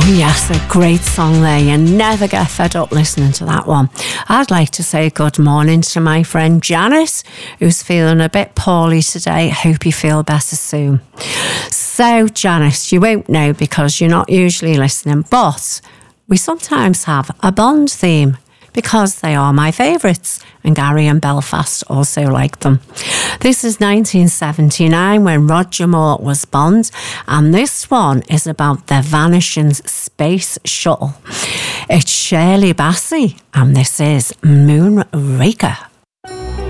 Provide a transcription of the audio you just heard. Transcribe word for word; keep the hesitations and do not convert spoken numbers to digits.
Yes, a great song there. You never get fed up listening to that one. I'd like to say good morning to my friend Janice, who's feeling a bit poorly today. Hope you feel better soon. So, Janice, you won't know because you're not usually listening, but we sometimes have a Bond theme because they are my favourites, and Gary and Belfast also like them. This is nineteen seventy-nine when Roger Moore was Bond, and this one is about the vanishing space shuttle. It's Shirley Bassey, and this is Moonraker.